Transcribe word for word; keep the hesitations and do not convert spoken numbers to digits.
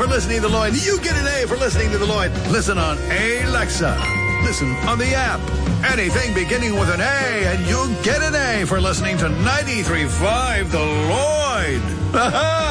for listening to The Lloyd. You get an A for listening to The Lloyd. Listen on Alexa. Listen on the app. Anything beginning with an A, and you get an A for listening to ninety-three point five The Lloyd.